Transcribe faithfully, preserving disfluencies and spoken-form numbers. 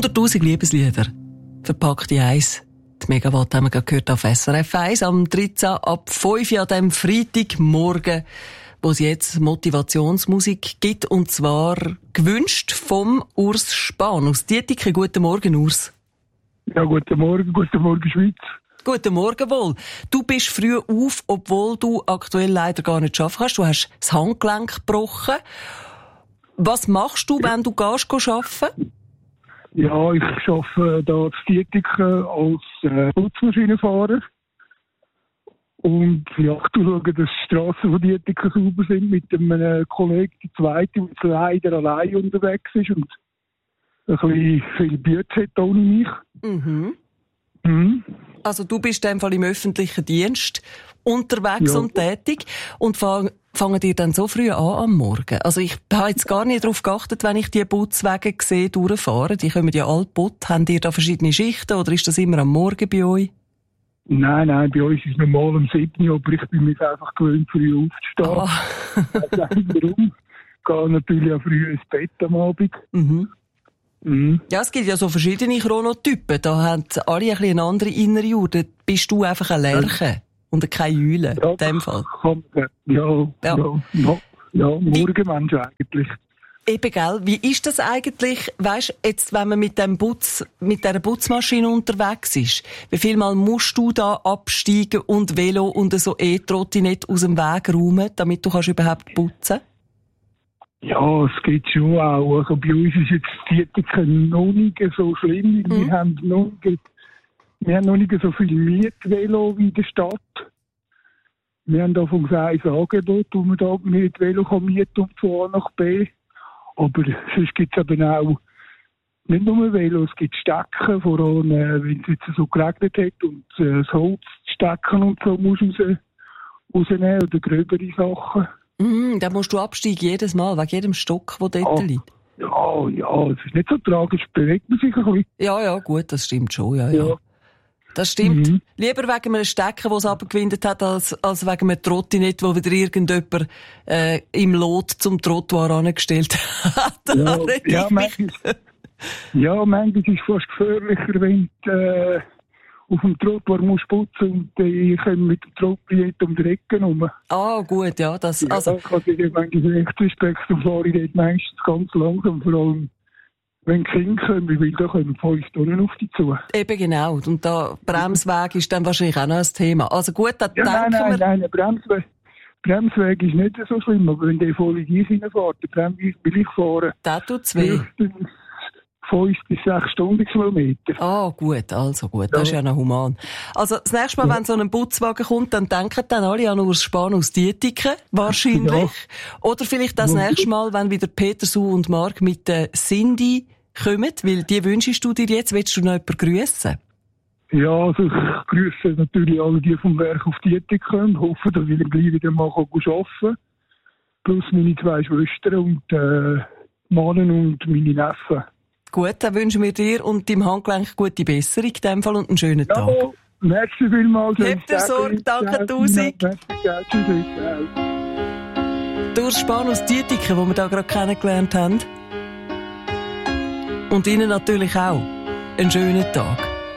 hunderttausend Liebeslieder. Verpackt in eins. Die Megawatt haben wir gerade gehört auf S R F eins am dreizehn ab fünf an diesem Freitagmorgen, wo es jetzt Motivationsmusik gibt, und zwar gewünscht vom Urs Spahn aus Dietike. Guten Morgen, Urs. Ja, guten Morgen, guten Morgen, Schweiz. Guten Morgen wohl. Du bist früh auf, obwohl du aktuell leider gar nicht arbeiten kannst. Du hast das Handgelenk gebrochen. Was machst du, wenn du gehst, gehst arbeiten? Ja, ich arbeite hier in Dietike als äh, Putzmaschinenfahrer. Und ja, ich schaue, dass die Strassen von Dietike sauber sind mit einem Kollegen, der zweite, der leider allein unterwegs ist und ein bisschen viel Bütze hat ohne mich. Mhm. Mhm. Also du bist in dem Fall im öffentlichen Dienst unterwegs ja. und tätig und fang, fangen dir dann so früh an am Morgen? Also ich habe jetzt gar nicht darauf geachtet, wenn ich die Putzwege sehe, durchfahren. Die kommen ja alle putt. Habt ihr da verschiedene Schichten oder ist das immer am Morgen bei euch? Nein, nein, bei uns ist es normal um sieben Uhr, aber ich bin mir einfach gewöhnt, früh aufzustehen. Ah. Ich weiß nicht warum. Ich gehe natürlich auch früh ins Bett am Abend. Mhm. Mhm. Ja, es gibt ja so verschiedene Chronotypen. Da haben alle ein bisschen eine andere innere Uhr. Da bist du einfach ein Lerchen und kein Eulen, ja, in dem Fall. Ja, ja, ja, ja, ja Morgenmensch eigentlich. Eben, gell? Wie ist das eigentlich, weisst, jetzt, wenn man mit dem Putz, mit dieser Putzmaschine unterwegs ist? Wie viel Mal musst du da absteigen und Velo und so E-Trottinett aus dem Weg räumen, damit du kannst überhaupt putzen? Ja, es geht schon auch. Also bei uns ist jetzt die Dietike noch nicht so schlimm. Mhm. Wir haben noch nicht, wir haben noch nicht so viel Mietvelo wie in der Stadt. Wir haben davon ein Angebot, wo man da mit Velo kann mieten und von A nach B. Aber sonst gibt es eben auch nicht nur Velo, es gibt Stecken, vor allem wenn es jetzt so geregnet hat und äh, das Holz stecken und so muss raus, rausnehmen oder gröbere Sachen. Mm, da musst du absteigen jedes Mal, wegen jedem Stock, der dort ja, liegt. Ja, ja, es ist nicht so tragisch, bewegt man sich ein bisschen. Ja, ja, gut, das stimmt schon, ja, ja. ja. Das stimmt. Mhm. Lieber wegen einem Stecken, das es abgewindet hat, als, als wegen einem Trottinett, wo wieder irgendjemand äh, im Lot zum Trottoir angestellt hat. Ja, ja, manchmal, ja, manchmal ist es fast gefährlicher, wenn du äh, auf dem Trottoir musst putzen und die kommen mit dem Trottinett um die Ecke rum. Ah, gut, ja. Das, ja also, ich habe manchmal recht Respekt und fahre ich dort meistens ganz langsam, vor allem wenn Kinder kommen, weil da kommen fünf Tonnen auf dich zu. Eben genau. Und der Bremsweg ist dann wahrscheinlich auch noch ein Thema. Also gut, dann ja, denken nein, nein, wir... Nein, nein, Bremsweg, Bremsweg ist nicht so schlimm, aber wenn der voll in dich reinfährt, der Bremsweg will ich fahren. Der tut's weh. Fünf bis sechs Stundenkilometer. Ah, gut, also gut, ja. Das ist ja noch human. Also das nächste Mal, ja. wenn so ein Putzwagen kommt, dann denken dann alle an Urs Spahn aus Dietike, wahrscheinlich. Ja. Oder vielleicht das ja. nächste Mal, wenn wieder Peter, Su und Mark mit der Cindy kommen, weil die wünschst du dir jetzt, willst du noch jemanden grüssen? Ja, also ich grüße natürlich alle, die vom Werk auf Dietike kommen, hoffe, dass ich gleich wieder mal arbeiten kann. Plus meine zwei Schwestern und äh, Mannen und meine Neffen. Gut, dann wünschen wir dir und deinem Handgelenk gute Besserung in dem Fall und einen schönen Tag. Ja, merci vielmals. Habt ihr Sorge, danke tausend. Urs Spahn aus Dietike, die wir da gerade kennengelernt haben. Und Ihnen natürlich auch einen schönen Tag.